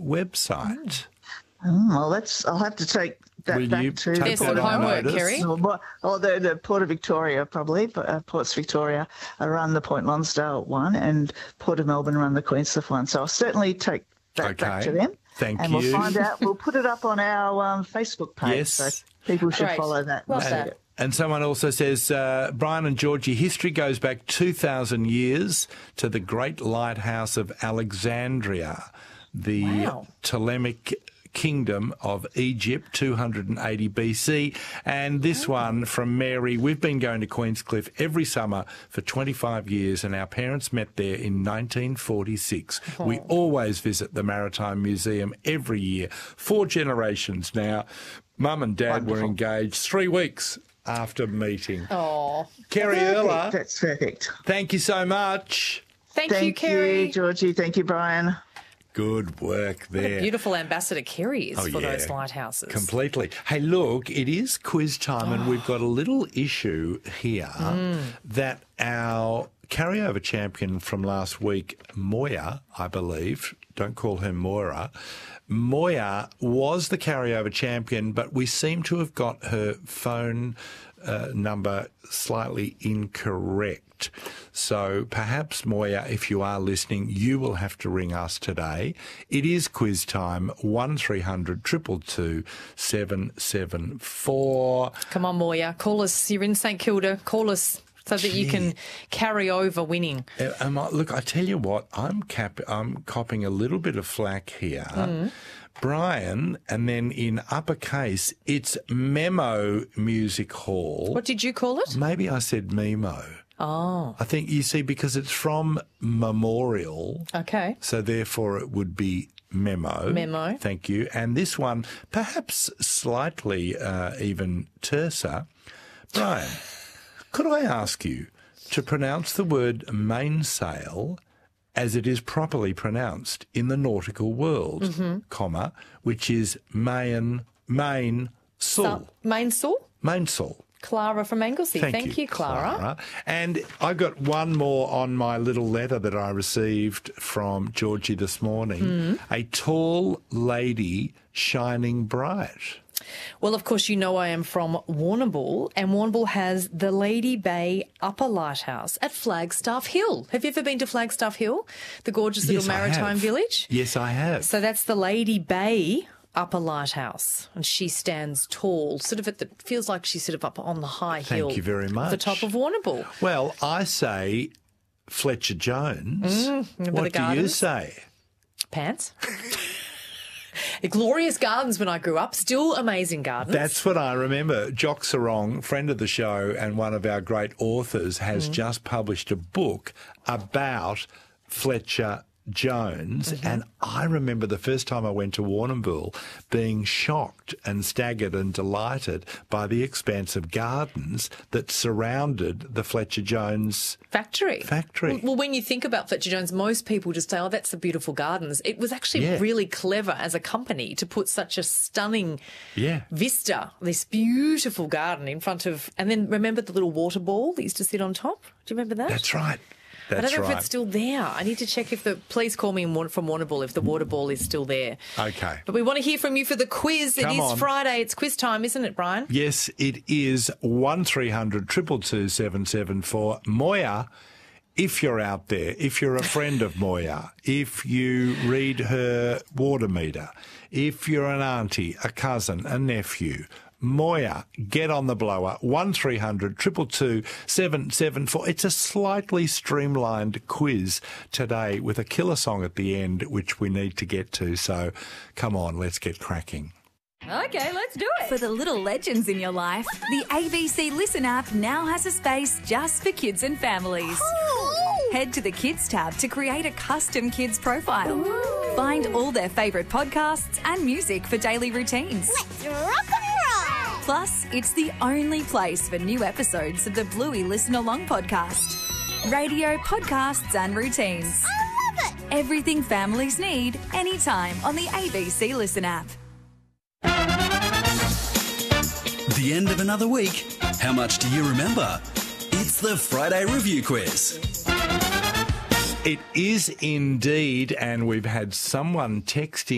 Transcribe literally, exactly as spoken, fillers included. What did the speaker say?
website. Oh, well, that's, I'll have to take that Will back you to take There's that some on homework, notice? Kerry. Or, or the, the Port of Victoria, probably, but, uh, Ports Victoria uh, run the Point Lonsdale one, and Port of Melbourne run the Queenscliff one. So I'll certainly take that back to Okay. them. Thank and you. we'll find out. We'll put it up on our um, Facebook page. Yes. So people should Great. follow that. Well and see done. it. And someone also says, uh, Brian and Georgie, history goes back two thousand years to the great lighthouse of Alexandria, the Wow. Ptolemaic Kingdom of Egypt, two hundred eighty B C. And this one from Mary, we've been going to Queenscliff every summer for twenty-five years, and our parents met there in nineteen forty-six. We always visit the Maritime Museum every year. Four generations now. Mum and Dad were Wonderful. engaged three weeks after meeting. Oh, Kerry Perfect. Erler, That's perfect. thank you so much. thank, you, Thank Kerry. you, Georgie. Thank you, Brian. Good work What a there. beautiful ambassador Kerry is Oh, for yeah. those lighthouses. Completely. Hey, look, it is quiz time, and we've got a little issue here that our carryover champion from last week, Moya, I believe, don't call her Moira, Moya was the carryover champion, but we seem to have got her phone uh, number slightly incorrect. So perhaps, Moya, if you are listening, you will have to ring us today. It is quiz time, one three hundred two two two seven seven four. Come on, Moya. Call us. You're in St Kilda. Call us so that you can carry over winning. Uh, am I, look, I tell you what, I'm cap, I'm copping a little bit of flack here. Brian, and then in uppercase, it's Memo Music Hall. What did you call it? Maybe I said Memo. Oh, I think, you see, because it's from Memorial, okay. so therefore it would be Memo. Memo. Thank you. And this one, perhaps slightly uh, even terser. Brian, could I ask you to pronounce the word mainsail as it is properly pronounced in the nautical world, Mm-hmm. comma, which is main, main, sul, Mainsail? mainsail. Clara from Anglesey. Thank, you, Clara. And I got one more on my little letter that I received from Georgie this morning. Mm. A tall lady shining bright. Well, of course, you know I am from Warrnambool, and Warrnambool has the Lady Bay Upper Lighthouse at Flagstaff Hill. Have you ever been to Flagstaff Hill, the gorgeous little Yes, I maritime have. village? Yes, I have. So that's the Lady Bay Upper Lighthouse, and she stands tall, sort of at the, feels like she's sort of up on the high Thank hill. you very at the much. top of Warrnambool. Well, I say Fletcher Jones. remember what the do you gardens? say? Pants. Glorious gardens when I grew up, still amazing gardens. That's what I remember. Jock Sarong, friend of the show and one of our great authors, has Mm-hmm. just published a book about Fletcher Jones. Mm-hmm. And I remember the first time I went to Warrnambool being shocked and staggered and delighted by the expansive gardens that surrounded the Fletcher Jones Factory. factory. Well, well, when you think about Fletcher Jones, most people just say, oh, that's the beautiful gardens. It was actually Yeah. really clever as a company to put such a stunning Yeah. vista, this beautiful garden in front of, and then remember the little water ball that used to sit on top? Do you remember that? That's right. I That's don't know right. if it's still there. I need to check if the, please call me in Warn- from Warrnambool if the water ball is still there. Okay. But we want to hear from you for the quiz. Come it is on. Friday. It's quiz time, isn't it, Brian? Yes, it is one three hundred two two two seven seven four. Moya, if you're out there, if you're a friend of Moya, if you read her water meter, if you're an auntie, a cousin, a nephew, Moya, get on the blower, one three hundred two two two seven seven four. It's a slightly streamlined quiz today with a killer song at the end, which we need to get to. So come on, let's get cracking. Okay, let's do it. For the little legends in your life, the A B C Listen app now has a space just for kids and families. Head to the Kids tab to create a custom kids profile. Find all their favourite podcasts and music for daily routines. Let's rock and roll! Plus, it's the only place for new episodes of the Bluey Listen Along podcast. Radio, podcasts and routines. I love it! Everything families need, anytime on the A B C Listen app. The end of another week. How much do you remember? It's the Friday Review Quiz. It is indeed, and we've had someone texting